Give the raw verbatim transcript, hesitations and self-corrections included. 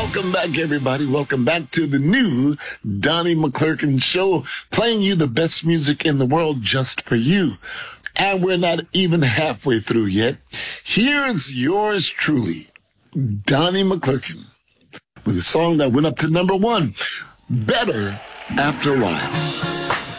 Welcome back, everybody. Welcome back to the new Donnie McClurkin Show, playing you the best music in the world just for you. And we're not even halfway through yet. Here's yours truly, Donnie McClurkin, with a song that went up to number one, Better After a While.